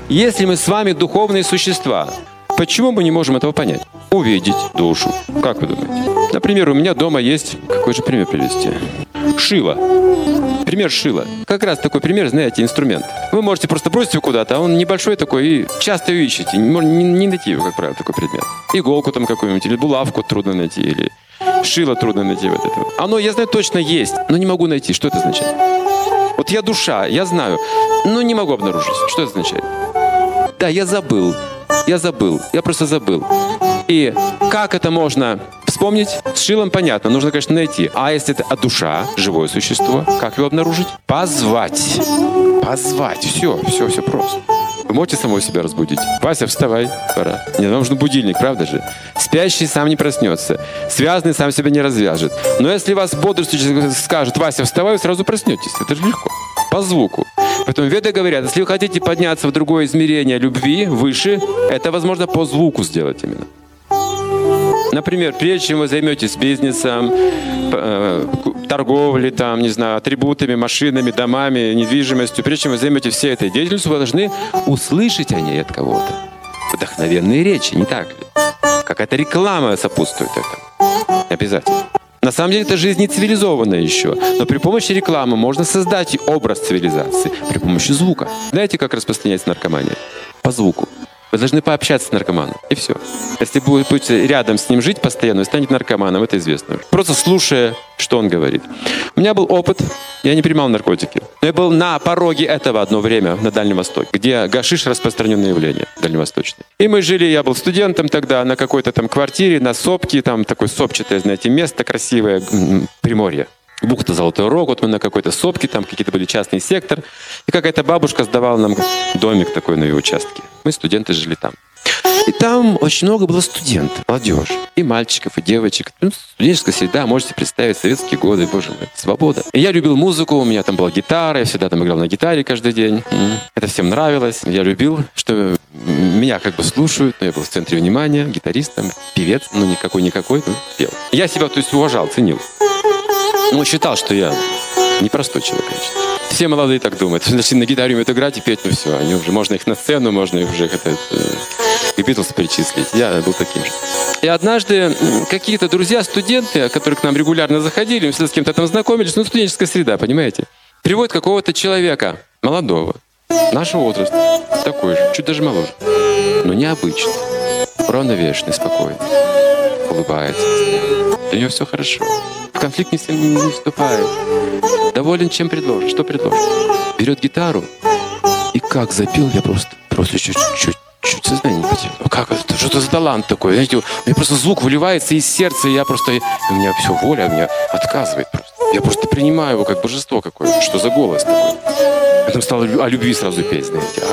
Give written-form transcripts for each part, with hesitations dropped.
Если мы с вами духовные существа, почему мы не можем этого понять? Увидеть душу. Как вы думаете? Например, у меня дома есть... Какой же пример привести? Шило. Пример шила. Как раз такой пример, знаете, инструмент. Вы можете просто бросить его куда-то, а он небольшой такой, и часто его ищете. Не найти его, как правило, такой предмет. Иголку там какую-нибудь, или булавку трудно найти, или шило трудно найти вот этого. Оно, я знаю, точно есть, но не могу найти. Что это означает? Вот я душа, я знаю, но не могу обнаружить. Что это означает? Да, я просто забыл. И как это можно вспомнить? С шилом понятно, нужно, конечно, найти. А если это душа, живое существо, как его обнаружить? Позвать. Все просто. Вы можете самого себя разбудить? Вася, вставай, пора. Не, нам нужен будильник, правда же? Спящий сам не проснется. Связанный сам себя не развяжет. Но если вас бодрствующий скажет: Вася, вставай, вы сразу проснетесь. Это же легко. По звуку. Поэтому веды говорят, если вы хотите подняться в другое измерение любви, выше, это возможно по звуку сделать именно. Например, прежде чем вы займетесь бизнесом, торговлей, там, не знаю, атрибутами, машинами, домами, недвижимостью, прежде чем вы займетесь всей этой деятельностью, вы должны услышать о ней от кого-то. Вдохновенные речи, не так ли? Какая-то реклама сопутствует этому. Обязательно. На самом деле это жизнь не цивилизованная еще, но при помощи рекламы можно создать образ цивилизации при помощи звука. Знаете, как распространяется наркомания? По звуку. Вы должны пообщаться с наркоманом, и все. Если будете рядом с ним жить постоянно, вы станете наркоманом, это известно. Просто слушая, что он говорит. У меня был опыт, я не принимал наркотики. Но я был на пороге этого одно время на Дальнем Востоке, где гашиш — распространенное явление дальневосточное. И мы жили, я был студентом тогда, на какой-то там квартире, на сопке, там такое сопчатое, знаете, место красивое, Приморье. Бухта Золотой Рог, вот мы на какой-то сопке, там какие-то были частный сектор, и какая-то бабушка сдавала нам домик такой на ее участке. Мы, студенты, жили там. И там очень много было студентов, молодежь, и мальчиков, и девочек. Студенческая среда, можете представить, советские годы, боже мой, свобода. И я любил музыку, у меня там была гитара, я всегда там играл на гитаре каждый день. Это всем нравилось. Я любил, что меня как бы слушают, но я был в центре внимания, гитарист, там, певец, ну никакой, ну, пел. Я себя, то есть, уважал, ценил. Он считал, что я непростой человек, конечно. Все молодые так думают. Начали на гитаре умеют играть и петь, ну все. Они уже, можно их на сцену, можно их уже к Битлз перечислить. Я был таким же. И однажды какие-то друзья, студенты, которые к нам регулярно заходили, мы всегда с кем-то там знакомились, ну, студенческая среда, понимаете? Приводят какого-то человека, молодого, нашего возраста, такой же, чуть даже моложе, но необычный, уравновешенный, спокойный, улыбается. Для него все хорошо. В конфликт ни с кем не вступает. Доволен, чем предложит. Что предложит? Берет гитару и как запел, я просто чуть сознание не потерял. Ну как это? Что это за талант такой? Знаете, у меня просто звук выливается из сердца, и у меня все воля меня отказывает просто. Я просто принимаю его как божество какое-то. Что за голос такой? Потом стал о любви сразу петь, знаете.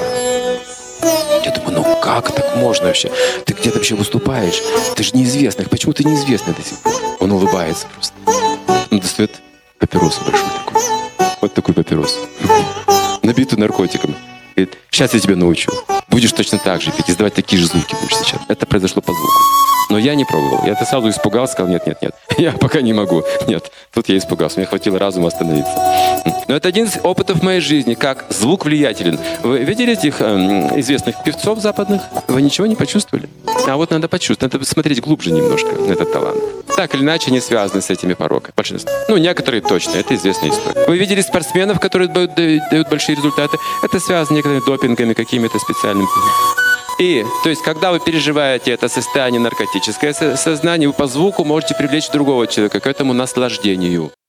Я думаю, ну как так можно вообще? Ты где-то вообще выступаешь? Ты же неизвестный. Почему ты неизвестный до сих пор? Он улыбается просто. Он достает папиросу большую такую. Вот такую папиросу. Набитую наркотиком. Говорит, сейчас я тебя научу. Будешь точно так же петь, издавать такие же звуки будешь сейчас. Это произошло по звуку. Но я не пробовал. Я сразу испугался, сказал, нет. Я пока не могу. Нет. Тут я испугался. Мне хватило разума остановиться. Но это один из опытов моей жизни, как звук влиятелен. Вы видели этих известных певцов западных? Вы ничего не почувствовали? А вот надо почувствовать. Надо смотреть глубже немножко на этот талант. Так или иначе, они связаны с этими пороками. Большинство. Ну, некоторые точно. Это известная история. Вы видели спортсменов, которые дают большие результаты? Это связано с некоторыми допингами, какими-то специальными. И, то есть, когда вы переживаете это состояние наркотическое сознание, вы по звуку можете привлечь другого человека к этому наслаждению.